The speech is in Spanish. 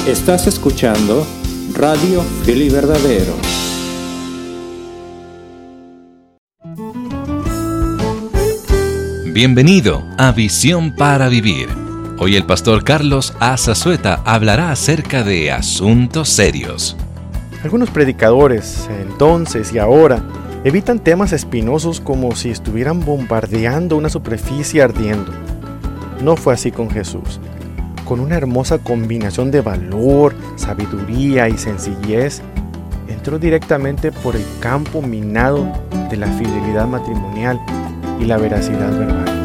Estás escuchando Radio Fiel y Verdadero. Bienvenido a Visión para Vivir. Hoy el pastor Carlos A. Zazueta hablará acerca de asuntos serios. Algunos predicadores, entonces y ahora, evitan temas espinosos como si estuvieran bombardeando una superficie ardiendo. No fue así con Jesús. Con una hermosa combinación de valor, sabiduría y sencillez, entró directamente por el campo minado de la fidelidad matrimonial y la veracidad verbal.